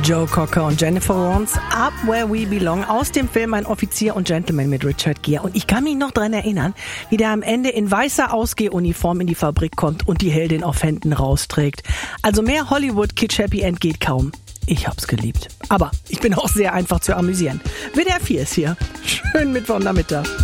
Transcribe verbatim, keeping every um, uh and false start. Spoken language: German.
Joe Cocker und Jennifer Lawrence, Up Where We Belong, aus dem Film Ein Offizier und Gentleman mit Richard Gere. Und ich kann mich noch dran erinnern, wie der am Ende in weißer Ausgehuniform in die Fabrik kommt und die Heldin auf Händen rausträgt. Also mehr Hollywood-Kitsch-Happy End geht kaum. Ich hab's geliebt. Aber ich bin auch sehr einfach zu amüsieren. W D R vier ist hier. Schönen Mittwochnachmittag.